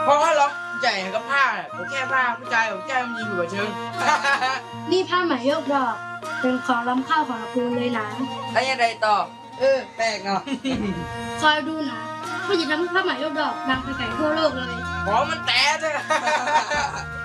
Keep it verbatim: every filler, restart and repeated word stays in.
เพราะว่าล็อกใจกับผ้าผมแค่ผ้าผู้ชายผมแค่มีอยู่กับเชิงนี่ผ้าไหมยกดอก เป็นของล้ำค่าของตระกูลเลยนะแล้วยังไงต่อเออแปลกเนาะคอยดูนะว่าจะทำให้ผ้าไหมยกดอกดังไปไกลทั่วโลกเลยของมันแตกเลย